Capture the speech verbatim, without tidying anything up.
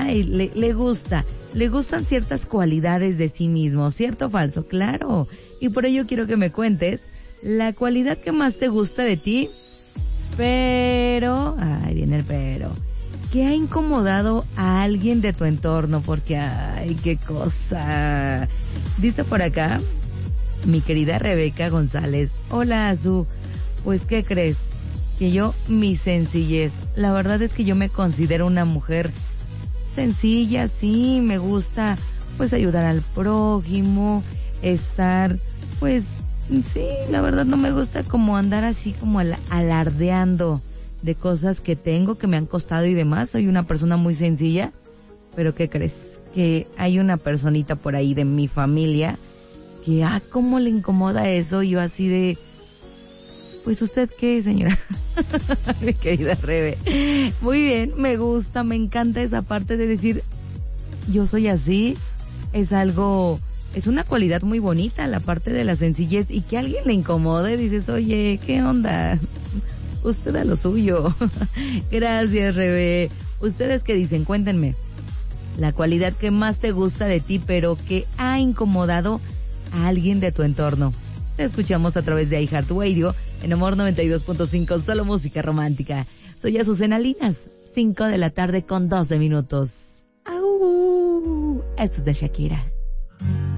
ay, le, le gusta, le gustan ciertas cualidades de sí mismo, ¿cierto o falso? Claro, y por ello quiero que me cuentes la cualidad que más te gusta de ti, pero, ay, viene el pero, ¿qué ha incomodado a alguien de tu entorno? Porque, ay, qué cosa. Dice por acá, mi querida Rebeca González, hola Azú, pues ¿qué crees? Que yo, mi sencillez, la verdad es que yo me considero una mujer sencilla, sí, me gusta pues ayudar al prójimo, estar, pues, sí, la verdad no me gusta como andar así como al- alardeando de cosas que tengo, que me han costado y demás, soy una persona muy sencilla, pero ¿qué crees? Que hay una personita por ahí de mi familia que, ah, cómo le incomoda eso, yo así de, pues usted qué, señora, mi querida Rebe, muy bien, me gusta, me encanta esa parte de decir, yo soy así, es algo, es una cualidad muy bonita, la parte de la sencillez, y que a alguien le incomode, dices, oye, ¿qué onda? Usted a lo suyo. Gracias, Rebe. ¿Ustedes qué dicen? Cuéntenme. La cualidad que más te gusta de ti, pero que ha incomodado a alguien de tu entorno. Te escuchamos a través de iHeartRadio en Amor noventa y dos punto cinco, solo música romántica. Soy Azucena Linas, cinco de la tarde con doce minutos. ¡Au! Esto es de Shakira.